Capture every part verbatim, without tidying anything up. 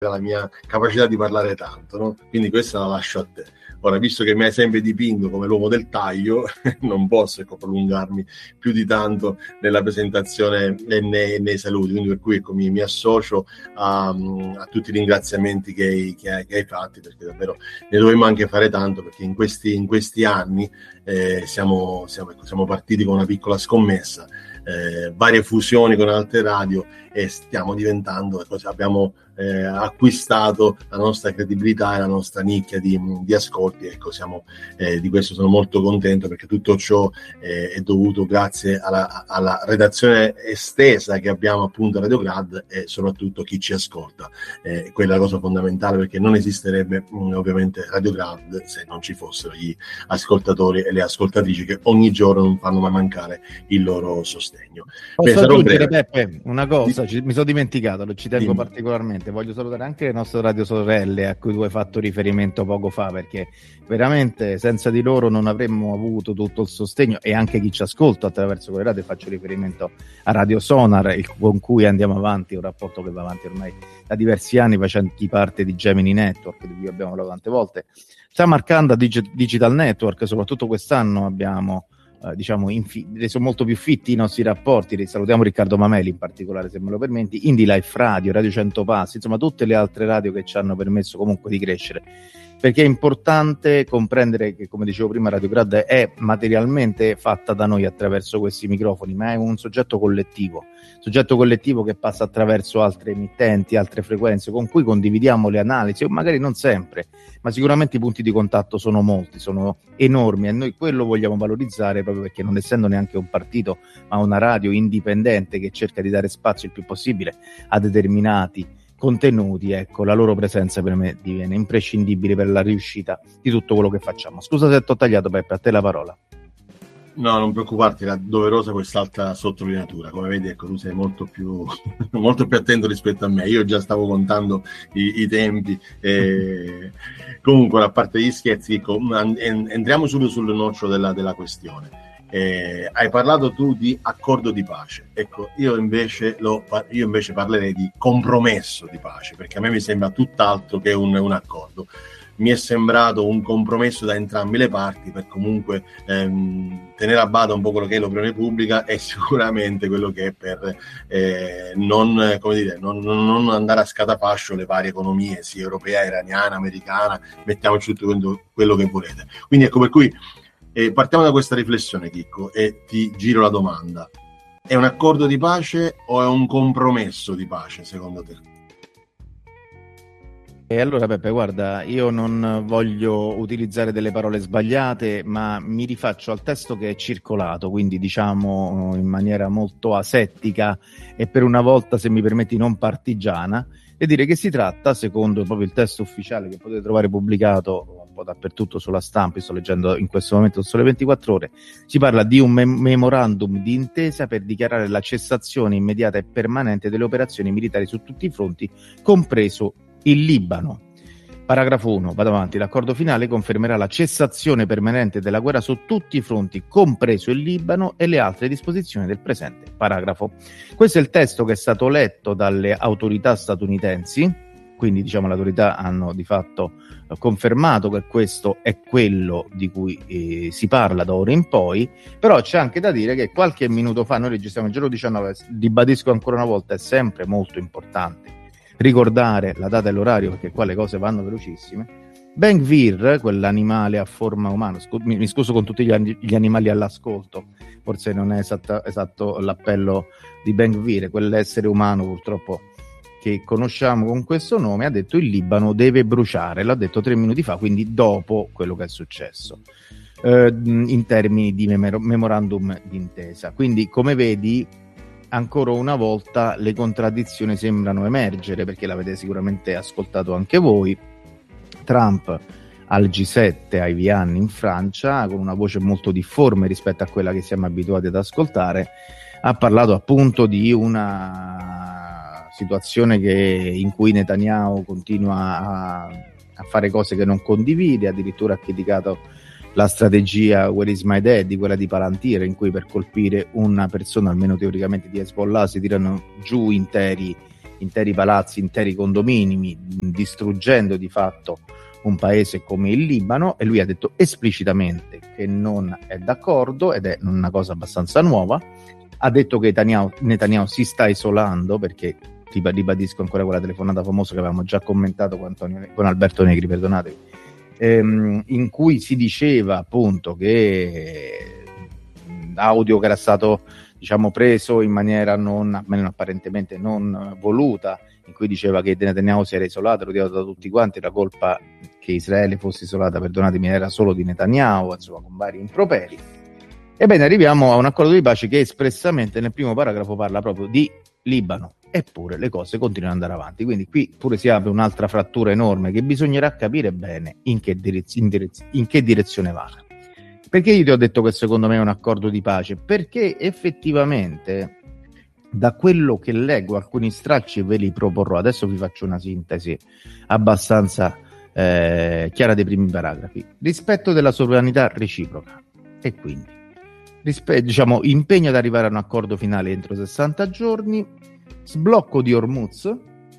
la mia capacità di parlare tanto, no? Quindi questa la lascio a te. Ora, visto che mi hai sempre dipinto come l'uomo del taglio, non posso, ecco, prolungarmi più di tanto nella presentazione e nei, nei saluti, quindi per cui, ecco, mi, mi associo a, a tutti i ringraziamenti che hai, che, hai, che hai fatti, perché davvero ne dovremmo anche fare tanto, perché in questi, in questi anni eh, siamo, siamo, ecco, siamo partiti con una piccola scommessa, eh, varie fusioni con altre radio, e stiamo diventando, ecco, abbiamo eh, acquistato la nostra credibilità e la nostra nicchia di, di ascolti. Ecco, siamo, eh, di questo sono molto contento, perché tutto ciò eh, è dovuto grazie alla, alla redazione estesa che abbiamo appunto a Radio Grad, e soprattutto chi ci ascolta. Eh, quella è la cosa fondamentale, perché non esisterebbe mh, ovviamente Radio Grad se non ci fossero gli ascoltatori e le ascoltatrici che ogni giorno non fanno mai mancare il loro sostegno. Posso Beh, aggiungere, Peppe, una cosa, ci, mi sono dimenticato, lo ci tengo Dimmi. particolarmente. Voglio salutare anche le nostre radio sorelle a cui tu hai fatto riferimento poco fa, perché veramente senza di loro non avremmo avuto tutto il sostegno, e anche chi ci ascolta attraverso quelle radio. Faccio riferimento a Radio Sonar, il, con cui andiamo avanti, un rapporto che va avanti ormai da diversi anni, facendo parte di Gemini Network, di cui abbiamo parlato tante volte. Samarcanda Digi- Digital Network, soprattutto quest'anno abbiamo Uh, diciamo infi- reso molto più fitti i nostri rapporti. Salutiamo Riccardo Mameli in particolare, se me lo permetti, Indie Life Radio, Radio cento Passi, insomma tutte le altre radio che ci hanno permesso comunque di crescere, perché è importante comprendere che, come dicevo prima, Radio Grad è materialmente fatta da noi attraverso questi microfoni, ma è un soggetto collettivo, soggetto collettivo che passa attraverso altre emittenti, altre frequenze, con cui condividiamo le analisi, o magari non sempre, ma sicuramente i punti di contatto sono molti, sono enormi, e noi quello vogliamo valorizzare, proprio perché, non essendo neanche un partito ma una radio indipendente che cerca di dare spazio il più possibile a determinati contenuti, ecco, la loro presenza per me diviene imprescindibile per la riuscita di tutto quello che facciamo. Scusa se ti ho tagliato, Peppe, a te la parola. No, non preoccuparti, era doverosa quest'altra sottolineatura. Come vedi, ecco, tu sei molto più molto più attento rispetto a me. Io già stavo contando i, i tempi. E... Comunque, a parte gli scherzi, ecco, entriamo subito sul nocciolo della, della questione. Eh, hai parlato tu di accordo di pace. Ecco, io invece, lo, io invece parlerei di compromesso di pace, perché a me mi sembra tutt'altro che un, un accordo. Mi è sembrato un compromesso da entrambe le parti, per comunque ehm, tenere a bada un po' quello che è l'opinione pubblica, e sicuramente quello che è per eh, non, come dire, non, non andare a scatafascio le varie economie, sia europea, iraniana, americana, mettiamoci tutto quello, quello che volete. Quindi ecco, per cui eh, partiamo da questa riflessione, Chicco, e ti giro la domanda. È un accordo di pace o è un compromesso di pace, secondo te? E allora, Peppe, guarda, io non voglio utilizzare delle parole sbagliate, ma mi rifaccio al testo che è circolato, quindi diciamo in maniera molto asettica e per una volta, se mi permetti, non partigiana, e dire che si tratta, secondo proprio il testo ufficiale che potete trovare pubblicato un po' dappertutto sulla stampa, sto leggendo in questo momento Sole ventiquattro Ore, si parla di un mem- memorandum di intesa per dichiarare la cessazione immediata e permanente delle operazioni militari su tutti i fronti, compreso il Libano. Paragrafo uno, vado avanti. L'accordo finale confermerà la cessazione permanente della guerra su tutti i fronti, compreso il Libano, e le altre disposizioni del presente paragrafo. Questo è il testo che è stato letto dalle autorità statunitensi, quindi diciamo le autorità hanno di fatto confermato che questo è quello di cui eh, si parla da ora in poi, però c'è anche da dire che qualche minuto fa, noi registriamo il giorno diciannove, ribadisco ancora una volta, è sempre molto importante ricordare la data e l'orario, perché qua le cose vanno velocissime. Ben Gvir, quell'animale a forma umana, scu- mi, mi scuso con tutti gli, an- gli animali all'ascolto, forse non è esatta, esatto l'appello di Ben Gvir, quell'essere umano purtroppo che conosciamo con questo nome, ha detto il Libano deve bruciare, l'ha detto tre minuti fa, quindi dopo quello che è successo, eh, in termini di memor- memorandum d'intesa. Quindi, come vedi, ancora una volta le contraddizioni sembrano emergere, perché l'avete sicuramente ascoltato anche voi. Trump al G sette ai Vian in Francia, con una voce molto difforme rispetto a quella che siamo abituati ad ascoltare, ha parlato appunto di una situazione che, in cui Netanyahu continua a, a fare cose che non condivide, addirittura ha criticato la strategia Where is my daddy, quella di Palantir, in cui per colpire una persona, almeno teoricamente di Hezbollah, si tirano giù interi interi palazzi, interi condomini, distruggendo di fatto un paese come il Libano, e lui ha detto esplicitamente che non è d'accordo, ed è una cosa abbastanza nuova. Ha detto che Netanyahu, Netanyahu si sta isolando, perché ribadisco ancora quella telefonata famosa che avevamo già commentato con, Antonio, con Alberto Negri, perdonate, ehm, in cui si diceva appunto che audio che era stato, diciamo, preso in maniera non, almeno apparentemente non voluta, in cui diceva che Netanyahu si era isolato, odiato da tutti quanti, la colpa che Israele fosse isolata, perdonatemi, era solo di Netanyahu, insomma, con vari improperi. Ebbene, arriviamo a un accordo di pace che espressamente nel primo paragrafo parla proprio di Libano, eppure le cose continuano ad andare avanti. Quindi qui pure si apre un'altra frattura enorme che bisognerà capire bene in che, direz- in direz- in che direzione va. Perché io ti ho detto che secondo me è un accordo di pace? Perché effettivamente, da quello che leggo, alcuni stracci ve li proporrò. Adesso vi faccio una sintesi abbastanza eh, chiara dei primi paragrafi. Rispetto della sovranità reciproca, e quindi rispe- diciamo, impegno ad arrivare a un accordo finale entro sessanta giorni, sblocco di Hormuz,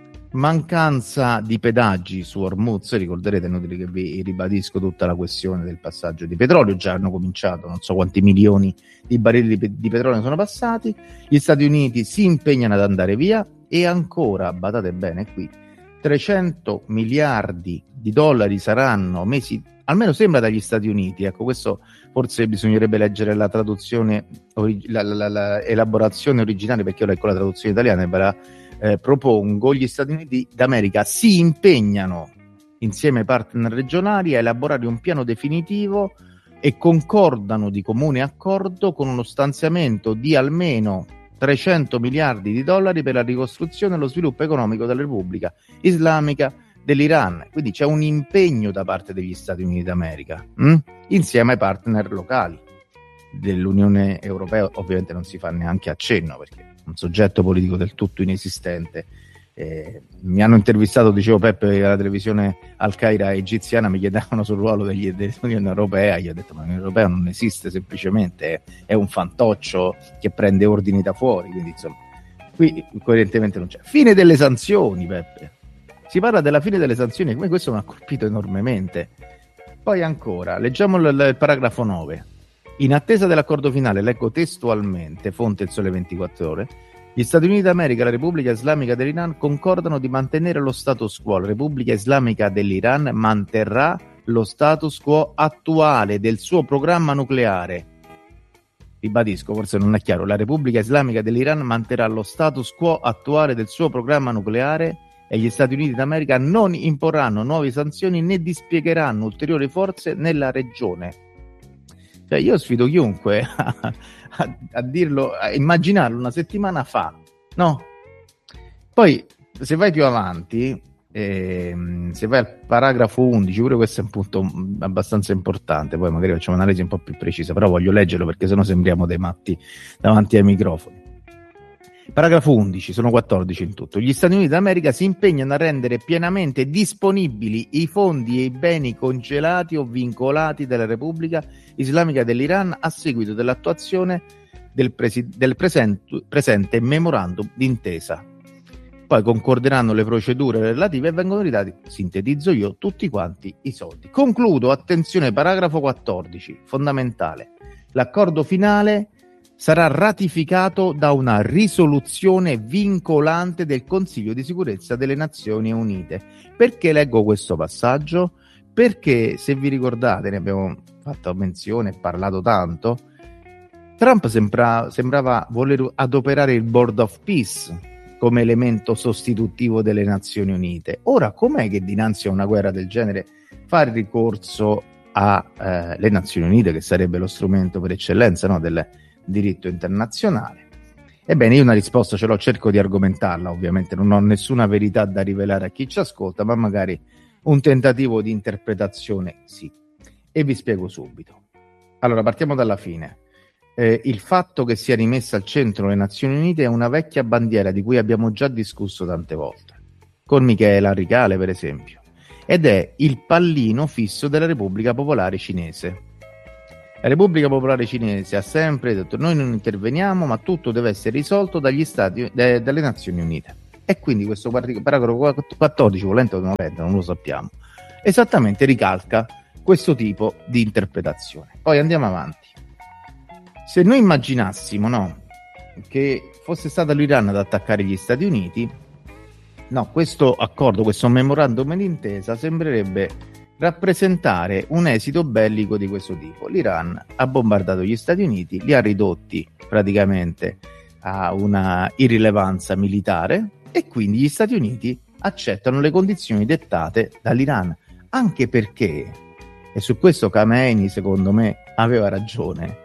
mancanza di pedaggi su Hormuz. Ricorderete, è inutile che vi ribadisco tutta la questione del passaggio di petrolio, già hanno cominciato, non so quanti milioni di barili di, di petrolio sono passati, gli Stati Uniti si impegnano ad andare via, e ancora, badate bene qui, trecento miliardi di dollari saranno messi, almeno sembra, dagli Stati Uniti. Ecco, questo forse bisognerebbe leggere la traduzione, la, la, la, la elaborazione originale, perché io leggo la traduzione italiana e ve la eh, propongo. Gli Stati Uniti d'America si impegnano insieme ai partner regionali a elaborare un piano definitivo e concordano di comune accordo con uno stanziamento di almeno trecento miliardi di dollari per la ricostruzione e lo sviluppo economico della Repubblica Islamica dell'Iran. Quindi c'è un impegno da parte degli Stati Uniti d'America, hm? insieme ai partner locali dell'Unione Europea. Ovviamente non si fa neanche accenno, perché è un soggetto politico del tutto inesistente. Eh, mi hanno intervistato, dicevo Peppe, alla televisione Al Qaeda egiziana, mi chiedevano sul ruolo degli, dell'Unione Europea. Io ho detto: ma l'Unione Europea non esiste, semplicemente è, è un fantoccio che prende ordini da fuori. Quindi insomma, qui coerentemente non c'è. Fine delle sanzioni, Peppe, si parla della fine delle sanzioni, come questo mi ha colpito enormemente. Poi ancora, leggiamo il, il paragrafo nove. In attesa dell'accordo finale, leggo testualmente, fonte Il Sole ventiquattro Ore, gli Stati Uniti d'America e la Repubblica Islamica dell'Iran concordano di mantenere lo status quo. La Repubblica Islamica dell'Iran manterrà lo status quo attuale del suo programma nucleare. Ribadisco, forse non è chiaro, la Repubblica Islamica dell'Iran manterrà lo status quo attuale del suo programma nucleare, e gli Stati Uniti d'America non imporranno nuove sanzioni né dispiegheranno ulteriori forze nella regione. Cioè, io sfido chiunque a, a, a dirlo, a immaginarlo una settimana fa, no? Poi, se vai più avanti, ehm, se vai al paragrafo undici, pure questo è un punto abbastanza importante, poi magari facciamo un'analisi un po' più precisa, però voglio leggerlo perché sennò sembriamo dei matti davanti ai microfoni. Paragrafo undici, sono quattordici in tutto. Gli Stati Uniti d'America si impegnano a rendere pienamente disponibili i fondi e i beni congelati o vincolati dalla Repubblica Islamica dell'Iran a seguito dell'attuazione del, presi- del present- presente memorandum d'intesa. Poi concorderanno le procedure relative e vengono ridati, sintetizzo io, tutti quanti i soldi. Concludo, attenzione, paragrafo quattordici, fondamentale. L'accordo finale sarà ratificato da una risoluzione vincolante del Consiglio di Sicurezza delle Nazioni Unite. Perché leggo questo passaggio? Perché, se vi ricordate, ne abbiamo fatto menzione e parlato tanto, Trump sembra, sembrava voler adoperare il Board of Peace come elemento sostitutivo delle Nazioni Unite. Ora, com'è che dinanzi a una guerra del genere fa il ricorso alle eh, Nazioni Unite, che sarebbe lo strumento per eccellenza, no, del diritto internazionale? Ebbene, io una risposta ce l'ho, cerco di argomentarla, ovviamente non ho nessuna verità da rivelare a chi ci ascolta, ma magari un tentativo di interpretazione sì, e vi spiego subito. Allora, partiamo dalla fine. Eh, il fatto che sia rimessa al centro le Nazioni Unite è una vecchia bandiera di cui abbiamo già discusso tante volte, con Michela Ricale per esempio, ed è il pallino fisso della Repubblica Popolare Cinese. La Repubblica Popolare Cinese ha sempre detto: noi non interveniamo, ma tutto deve essere risolto dagli stati, eh, dalle Nazioni Unite. E quindi questo paragrafo quattordici, volente o non volente, non lo sappiamo, esattamente ricalca questo tipo di interpretazione. Poi andiamo avanti. Se noi immaginassimo, no, che fosse stato l'Iran ad attaccare gli Stati Uniti, no, questo accordo, questo memorandum d'intesa sembrerebbe rappresentare un esito bellico di questo tipo. L'Iran ha bombardato gli Stati Uniti, li ha ridotti praticamente a una irrilevanza militare e quindi gli Stati Uniti accettano le condizioni dettate dall'Iran, anche perché, e su questo Khamenei secondo me aveva ragione,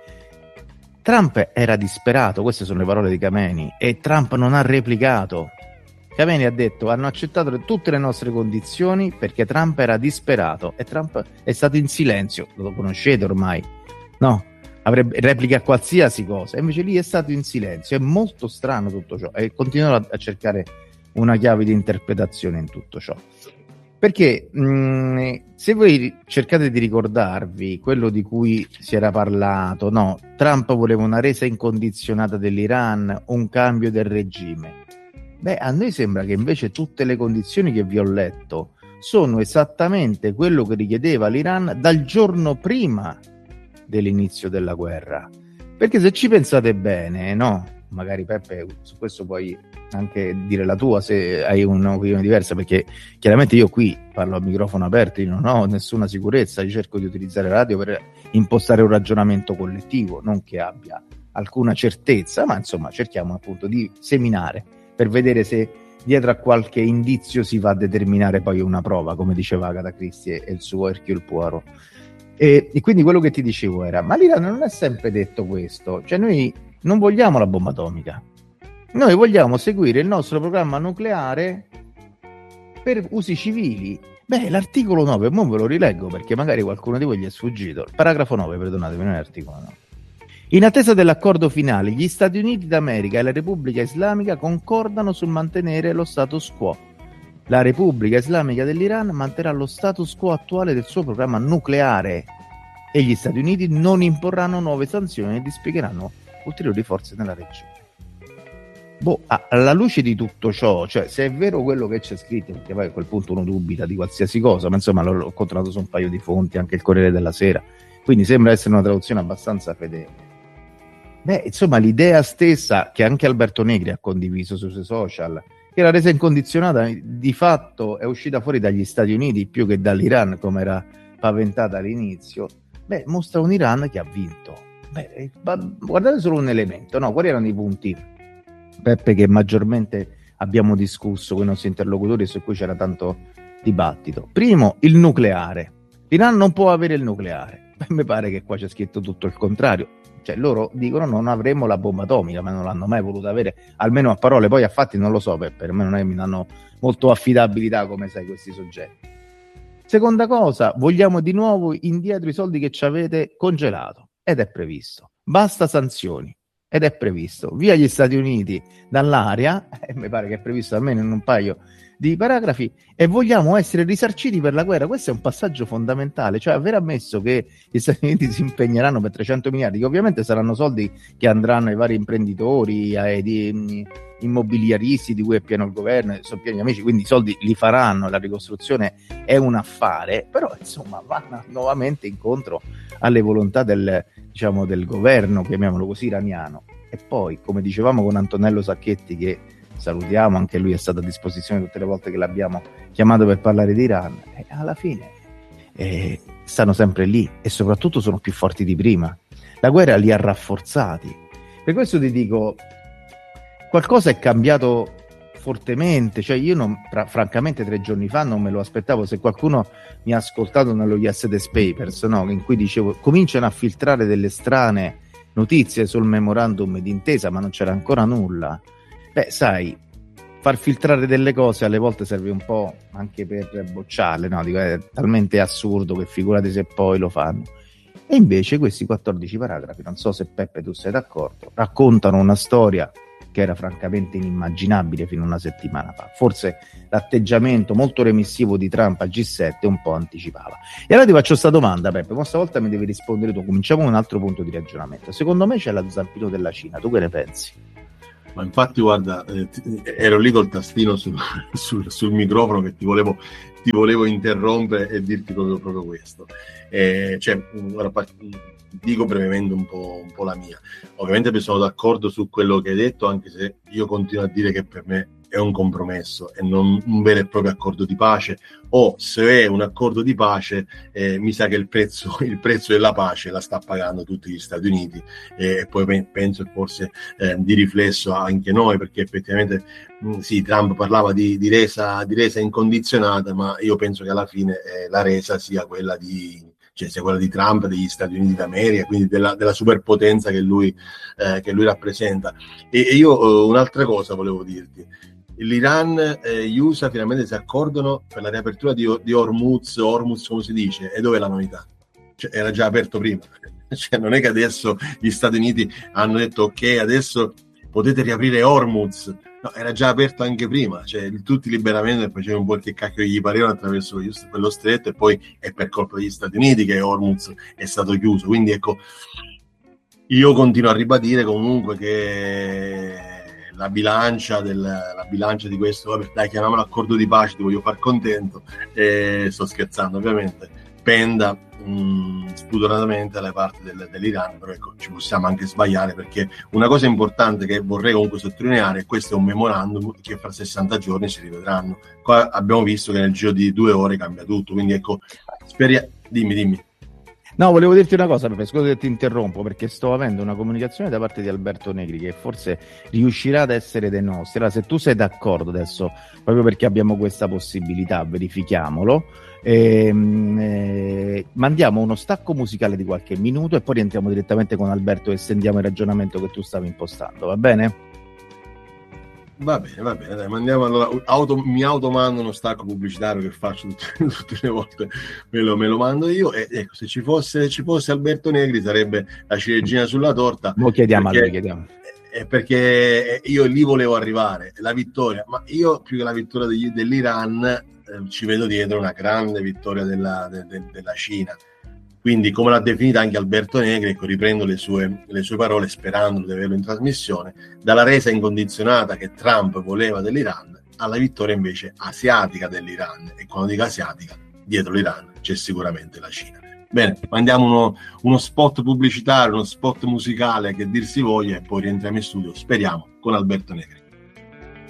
Trump era disperato, queste sono le parole di Khamenei, e Trump non ha replicato. Khamenei ha detto: hanno accettato tutte le nostre condizioni perché Trump era disperato, e Trump è stato in silenzio. Lo conoscete ormai, no? Avrebbe replica a qualsiasi cosa, e invece lì è stato in silenzio. È molto strano tutto ciò, e continuerò a cercare una chiave di interpretazione in tutto ciò, perché mh, se voi cercate di ricordarvi quello di cui si era parlato, no, Trump voleva una resa incondizionata dell'Iran, un cambio del regime. Beh, a noi sembra che invece tutte le condizioni che vi ho letto sono esattamente quello che richiedeva l'Iran dal giorno prima dell'inizio della guerra. Perché se ci pensate bene, no, magari Peppe su questo puoi anche dire la tua se hai un'opinione diversa, perché chiaramente io qui parlo a microfono aperto, io non ho nessuna sicurezza, io cerco di utilizzare la radio per impostare un ragionamento collettivo, non che abbia alcuna certezza, ma insomma cerchiamo appunto di seminare per vedere se dietro a qualche indizio si va a determinare poi una prova, come diceva Agatha Christie e il suo Hercule Poirot. E, e quindi quello che ti dicevo era: ma l'Iran non è sempre detto questo, cioè noi non vogliamo la bomba atomica, noi vogliamo seguire il nostro programma nucleare per usi civili. Beh, l'articolo nove, mo ve lo rileggo perché magari qualcuno di voi gli è sfuggito. Il paragrafo nove, perdonatemi, non è l'articolo nove. In attesa dell'accordo finale, gli Stati Uniti d'America e la Repubblica Islamica concordano sul mantenere lo status quo. La Repubblica Islamica dell'Iran manterrà lo status quo attuale del suo programma nucleare e gli Stati Uniti non imporranno nuove sanzioni e dispiegheranno ulteriori forze nella regione. Boh, alla luce di tutto ciò, cioè se è vero quello che c'è scritto, perché poi a quel punto uno dubita di qualsiasi cosa, ma insomma l'ho, l'ho controllato su un paio di fonti, anche il Corriere della Sera, quindi sembra essere una traduzione abbastanza fedele. Beh, insomma, l'idea stessa che anche Alberto Negri ha condiviso sui suoi social, che la resa incondizionata di fatto è uscita fuori dagli Stati Uniti più che dall'Iran, come era paventata all'inizio, beh, mostra un Iran che ha vinto. Beh, guardate solo un elemento, no? Quali erano i punti, Peppe, che maggiormente abbiamo discusso con i nostri interlocutori e su cui c'era tanto dibattito? Primo, il nucleare. L'Iran non può avere il nucleare. Beh, mi pare che qua c'è scritto tutto il contrario. Cioè loro dicono non avremo la bomba atomica, ma non l'hanno mai voluta avere, almeno a parole. Poi a fatti non lo so, per, per me non è che mi danno molto affidabilità, come sai, questi soggetti. Seconda cosa, vogliamo di nuovo indietro i soldi che ci avete congelato, ed è previsto. Basta sanzioni, ed è previsto. Via gli Stati Uniti dall'area, e mi pare che è previsto almeno in un paio di paragrafi, e vogliamo essere risarciti per la guerra. Questo è un passaggio fondamentale, cioè aver ammesso che gli Stati Uniti si impegneranno per trecento miliardi, che ovviamente saranno soldi che andranno ai vari imprenditori, ai di, immobiliaristi di cui è pieno il governo, sono pieni amici, quindi i soldi li faranno, la ricostruzione è un affare, però insomma vanno nuovamente incontro alle volontà del, diciamo, del governo, chiamiamolo così, iraniano. E poi, come dicevamo con Antonello Sacchetti, che salutiamo, anche lui è stato a disposizione tutte le volte che l'abbiamo chiamato per parlare di Iran, e alla fine eh, stanno sempre lì e soprattutto sono più forti di prima. La guerra li ha rafforzati. Per questo ti dico, qualcosa è cambiato fortemente, cioè io non, fra, francamente tre giorni fa non me lo aspettavo. Se qualcuno mi ha ascoltato nello Yesterday's Papers, no, in cui dicevo cominciano a filtrare delle strane notizie sul memorandum d'intesa, ma non c'era ancora nulla. Beh, sai, far filtrare delle cose alle volte serve un po' anche per bocciarle, no? Dico, è talmente assurdo che figurati se poi lo fanno. E invece questi quattordici paragrafi, non so se Peppe tu sei d'accordo, raccontano una storia che era francamente inimmaginabile fino a una settimana fa. Forse l'atteggiamento molto remissivo di Trump al G sette un po' anticipava. E allora ti faccio questa domanda, Peppe, ma stavolta mi devi rispondere tu. Cominciamo con un altro punto di ragionamento. Secondo me c'è la zampino della Cina, tu che ne pensi? Ma infatti guarda, eh, t- ero lì col tastino sul, sul, sul microfono che ti volevo, ti volevo interrompere e dirti proprio, proprio questo. Eh, cioè, ora, dico brevemente un po', un po' la mia. Ovviamente sono d'accordo su quello che hai detto, anche se io continuo a dire che per me è un compromesso e non un vero e proprio accordo di pace, o se è un accordo di pace eh, mi sa che il prezzo, il prezzo della pace la sta pagando tutti gli Stati Uniti eh, e poi pe- penso forse eh, di riflesso anche noi, perché effettivamente mh, sì, Trump parlava di, di, resa, di resa incondizionata, ma io penso che alla fine eh, la resa sia quella di cioè sia quella di Trump, degli Stati Uniti d'America, quindi della, della superpotenza che lui, eh, che lui rappresenta. E, e io eh, un'altra cosa volevo dirti. L'Iran e gli U S A finalmente si accordano per la riapertura di, di Hormuz, Hormuz come si dice, e dove è la novità? Cioè, era già aperto prima. Cioè, non è che adesso gli Stati Uniti hanno detto ok, adesso potete riaprire Hormuz. No, era già aperto anche prima, cioè tutti liberamente facevano un po' che cacchio gli pareva attraverso quello stretto, e poi è per colpa degli Stati Uniti che Hormuz è stato chiuso. Quindi ecco, io continuo a ribadire comunque che la bilancia, del, la bilancia di questo, vabbè, dai, chiamiamolo accordo di pace, ti voglio far contento, e sto scherzando ovviamente, penda mh, spudoratamente alle parti del, dell'Iran, però ecco, ci possiamo anche sbagliare, perché una cosa importante che vorrei comunque sottolineare è che questo è un memorandum che fra sessanta giorni si rivedranno. Qua abbiamo visto che nel giro di due ore cambia tutto, quindi ecco, speriamo, dimmi, dimmi. No, volevo dirti una cosa, Peppe, scusa che ti interrompo, perché sto avendo una comunicazione da parte di Alberto Negri che forse riuscirà ad essere dei nostri. Allora, se tu sei d'accordo adesso, proprio perché abbiamo questa possibilità, verifichiamolo, ehm, eh, mandiamo uno stacco musicale di qualche minuto e poi rientriamo direttamente con Alberto e stendiamo il ragionamento che tu stavi impostando, va bene? Va bene, va bene, dai, mandiamo allora, auto, mi automando uno stacco pubblicitario che faccio tutte, tutte le volte, me lo, me lo mando io, e ecco, se ci fosse, ci fosse Alberto Negri sarebbe la ciliegina sulla torta. Lo chiediamo perché, a lui, chiediamo. Eh, perché io lì volevo arrivare, la vittoria, ma io più che la vittoria degli, dell'Iran eh, ci vedo dietro una grande vittoria della, de, de, della Cina. Quindi, come l'ha definita anche Alberto Negri, ecco, riprendo le sue, le sue parole sperando di averlo in trasmissione, dalla resa incondizionata che Trump voleva dell'Iran alla vittoria invece asiatica dell'Iran. E quando dico asiatica, dietro l'Iran c'è sicuramente la Cina. Bene, mandiamo uno, uno spot pubblicitario, uno spot musicale che dir si voglia, e poi rientriamo in studio, speriamo, con Alberto Negri.